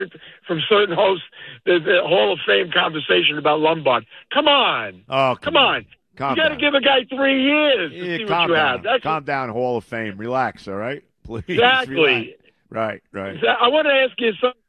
from certain hosts the Hall of Fame conversation about Lombard. Come on. Oh, come on. You got to give a guy 3 years to see what you have. Calm down, Hall of Fame. Relax, all right? Please. Exactly. Relax. Right. I want to ask you something.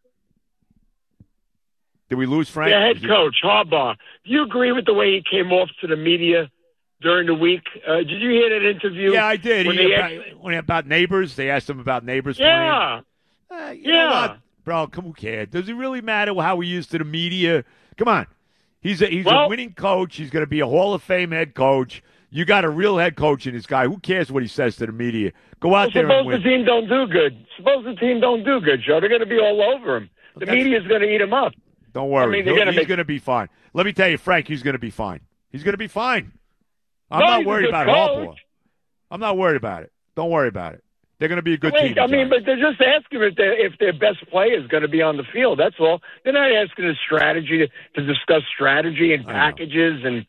Did we lose Frank? The head coach, Harbaugh. Do you agree with the way he came off to the media during the week? Did you hear that interview? Yeah, I did. When about Neighbors, they asked him about Neighbors playing. You know what? Bro, who cares? Does it really matter how he is to the media? Come on. He's a winning coach. He's going to be a Hall of Fame head coach. You got a real head coach in this guy. Who cares what he says to the media? Go out there and win. Suppose the team don't do good. Suppose the team don't do good, Joe. They're going to be all over him. The media's going to eat him up. Don't worry. He's going to be fine. Let me tell you, Frank, he's going to be fine. He's going to be fine. I'm not worried about Harbaugh. I'm not worried about it. Don't worry about it. They're going to be a good team. I mean, but they're just asking if their best player is going to be on the field. That's all. They're not asking a strategy to discuss strategy and packages. And,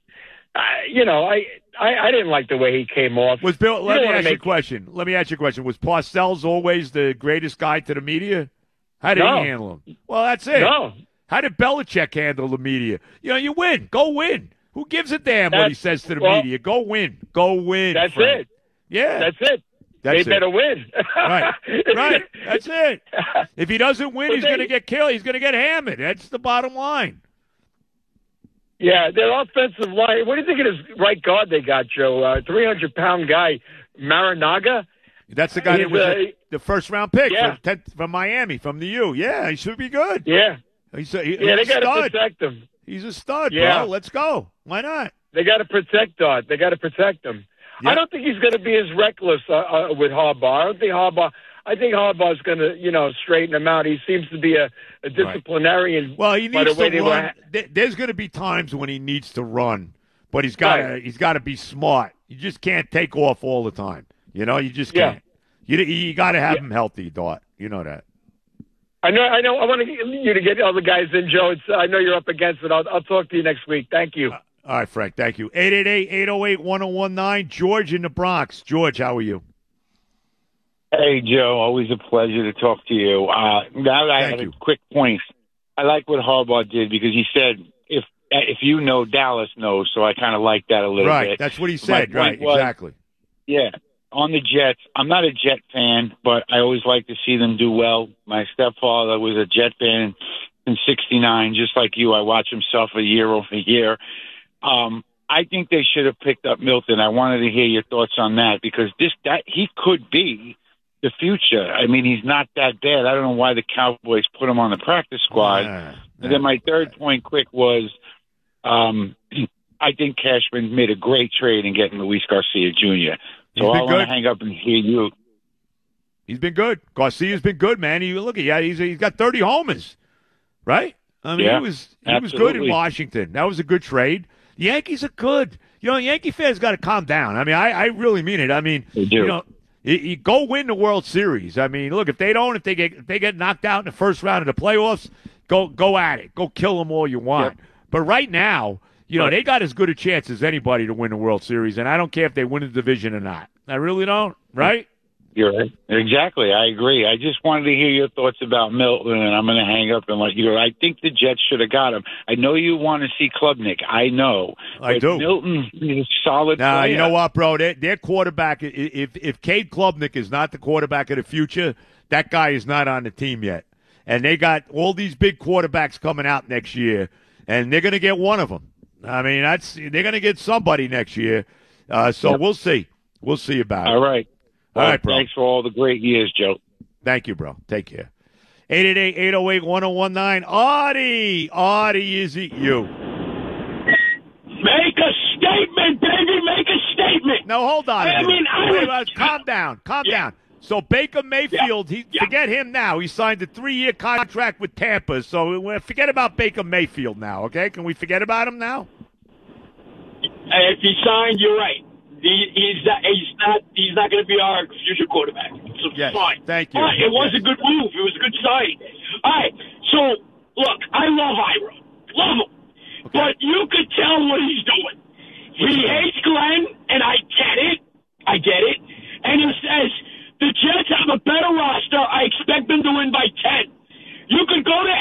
I didn't like the way he came off. Let me ask you a question. Was Parcells always the greatest guy to the media? How did he handle him? Well, that's it. No. How did Belichick handle the media? You win. Go win. Who gives a damn what he says to the media? Go win. Go win. That's Frank. it. Yeah. That's it. They better win. Right. That's it. If he doesn't win, he's going to get killed. He's going to get hammered. That's the bottom line. Yeah, their offensive line. What do you think of this right guard they got, Joe? 300-pound guy, Marinaga. That's the guy that was the first-round pick from Miami, from the U. Yeah, he should be good. Yeah. He's they got to protect him. He's a stud, bro. Let's go. Why not? They got to protect Dart. They got to protect him. Yep. I don't think he's going to be as reckless with Harbaugh. I think Harbaugh's going to, straighten him out. He seems to be a disciplinarian. Right. Well, he needs to run. There's going to be times when he needs to run, but he's got to be smart. You just can't take off all the time. You just can't. You got to have him healthy, Dart. You know that. I know. I want you to get other guys in, Joe. I know you're up against it. I'll talk to you next week. Thank you. All right, Frank. Thank you. 888-808-1019. George in the Bronx. George, how are you? Hey, Joe. Always a pleasure to talk to you. Now that I had a quick point, I like what Harbaugh did because he said, if you know, Dallas knows. So I kind of like that a little bit. Right. That's what he said. Right. Exactly. Yeah. On the Jets, I'm not a Jet fan, but I always like to see them do well. My stepfather was a Jet fan in '69, just like you. I watch him suffer year over year. I think they should have picked up Milton. I wanted to hear your thoughts on that because he could be the future. I mean, he's not that bad. I don't know why the Cowboys put him on the practice squad. And then my third point quick was I think Cashman made a great trade in getting Luis Garcia Jr. So I want to hang up and hear you. He's been good. Garcia's been good, man. He's got 30 homers, right? I mean, he was good in Washington. That was a good trade. The Yankees are good. Yankee fans got to calm down. I mean, I really mean it. I mean, they do. You go win the World Series. I mean, look, if they get knocked out in the first round of the playoffs, go at it. Go kill them all you want. Yep. But right now, they got as good a chance as anybody to win the World Series, and I don't care if they win the division or not. I really don't, right? You're right. Exactly. I agree. I just wanted to hear your thoughts about Milton, and I'm going to hang up and let you go. I think the Jets should have got him. I know you want to see Klubnik. I know. I do. Milton is a solid player. You know what, bro? Their quarterback, if Cade Klubnik is not the quarterback of the future, that guy is not on the team yet. And they got all these big quarterbacks coming out next year, and they're going to get one of them. I mean, they're going to get somebody next year. So we'll see. We'll see about it. All right. All right, bro. Thanks for all the great years, Joe. Thank you, bro. Take care. 888-808-1019. Artie, is it you? Make a statement, baby. Make a statement. No, hold on. Calm down. Calm down. So Baker Mayfield, forget him now. He signed a 3-year contract with Tampa. So forget about Baker Mayfield now, okay? Can we forget about him now? If he signed, you're right. He's not going to be our future quarterback. So yes, fine. Thank you. All right, it was a good move. It was a good signing. All right. So